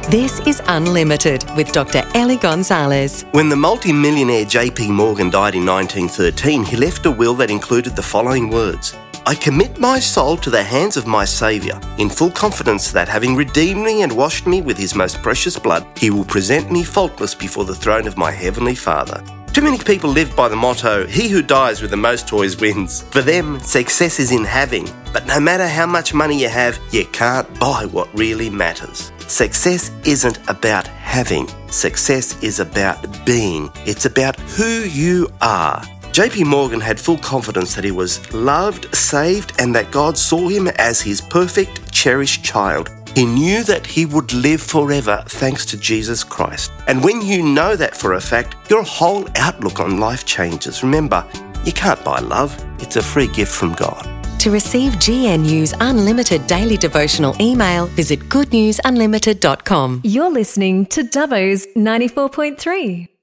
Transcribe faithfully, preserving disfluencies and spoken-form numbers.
This is Unlimited with Doctor Ellie Gonzalez. When the multi-millionaire J P Morgan died in nineteen thirteen, he left a will that included the following words: I commit my soul to the hands of my Saviour, in full confidence that, having redeemed me and washed me with his most precious blood, he will present me faultless before the throne of my heavenly Father. Too many people live by the motto, he who dies with the most toys wins. For them, success is in having. But no matter how much money you have, you can't buy what really matters. Success isn't about having. Success is about being. It's about who you are. J P Morgan had full confidence that he was loved, saved, and that God saw him as his perfect, cherished child. He knew that he would live forever thanks to Jesus Christ. And when you know that for a fact, your whole outlook on life changes. Remember, you can't buy love. It's a free gift from God. To receive G N U's unlimited daily devotional email, visit good news unlimited dot com. You're listening to Dubbo's ninety-four point three.